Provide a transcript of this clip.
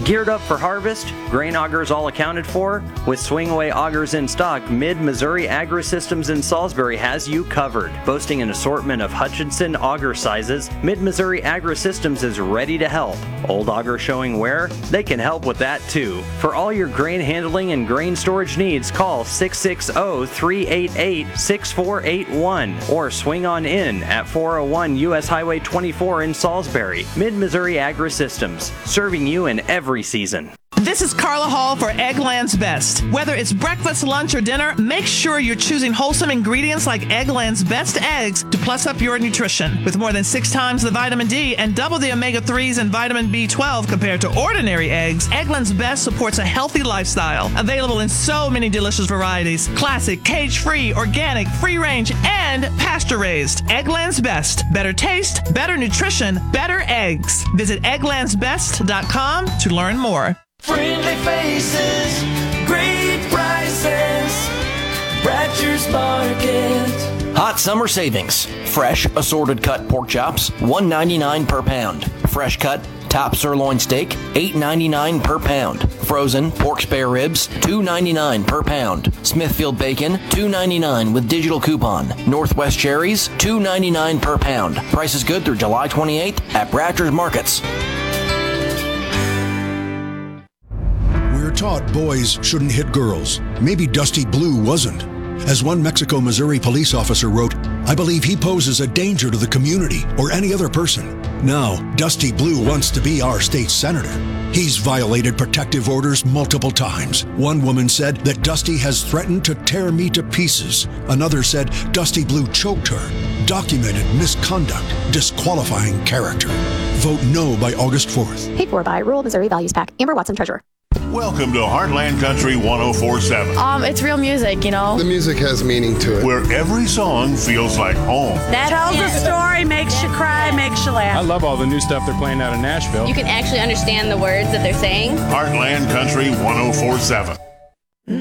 Geared up for harvest, grain augers all accounted for? With swing-away augers in stock, Mid-Missouri Agri-Systems in Salisbury has you covered. Boasting an assortment of Hutchinson auger sizes, Mid-Missouri Agri-Systems is ready to help. Old auger showing wear? They can help with that too. For all your grain handling and grain storage needs, call 660-388-6481 or swing on in at 401 U.S. Highway 24 in Salisbury. Mid-Missouri Agri-Systems, serving you in every season. This is Carla Hall for Eggland's Best. Whether it's breakfast, lunch, or dinner, make sure you're choosing wholesome ingredients like Eggland's Best eggs to plus up your nutrition. With more than 6 times the vitamin D and double the omega-3s and vitamin B12 compared to ordinary eggs, Eggland's Best supports a healthy lifestyle. Available in so many delicious varieties: classic, cage-free, organic, free-range, and pasture-raised. Eggland's Best. Better taste, better nutrition, better eggs. Visit egglandsbest.com to learn more. Friendly faces, great prices, Bratcher's Market. Hot summer savings. Fresh assorted cut pork chops, $1.99 per pound. Fresh cut top sirloin steak, $8.99 per pound. Frozen pork spare ribs, $2.99 per pound. Smithfield bacon, $2.99 with digital coupon. Northwest cherries, $2.99 per pound. Price is good through July 28th at Bratcher's Markets. We're taught boys shouldn't hit girls. Maybe Dusty Blue wasn't. As one Mexico, Missouri police officer wrote, "I believe he poses a danger to the community or any other person." Now, Dusty Blue wants to be our state senator. He's violated protective orders multiple times. One woman said that Dusty has threatened to tear me to pieces. Another said Dusty Blue choked her. Documented misconduct, disqualifying character. Vote no by August 4th. Paid for by Rural Missouri Values PAC. Amber Watson, Treasurer. Welcome to Heartland Country 104.7. It's real music, you know. The music has meaning to it. Where every song feels like home. That tells a story, makes you cry, makes you laugh. I love all the new stuff they're playing out in Nashville. You can actually understand the words that they're saying. Heartland Country 104.7.